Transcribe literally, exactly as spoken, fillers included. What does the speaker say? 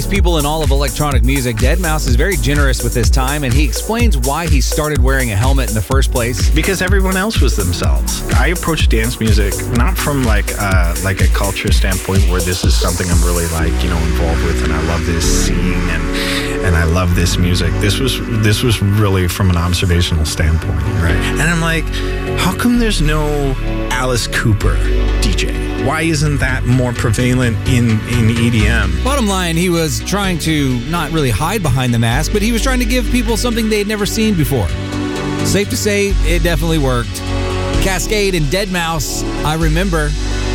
people in all of electronic music, deadmau five is very generous with his time, and he explains why he started wearing a helmet in the first place. Because everyone else was themselves. I approach dance music not from like uh, like a culture standpoint where this is something I'm really like, you know, involved with, and I love this scene and and I love this music. This was this was really from an observational standpoint, right? And I'm like, how come there's no Alice Cooper D J? Why isn't that more prevalent in, in E D M? Bottom line, he was trying to not really hide behind the mask, but he was trying to give people something they'd never seen before. Safe to say, it definitely worked. Kaskade and deadmau five, I remember.